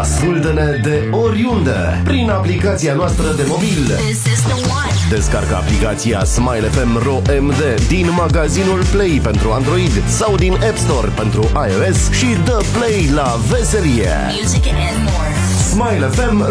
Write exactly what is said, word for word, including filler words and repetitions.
Ascultă-ne de oriunde prin aplicația noastră de mobil. Descarcă aplicația Smile F M R O M D din magazinul Play pentru Android sau din App Store pentru iOS și dă play la veselie. Smile F M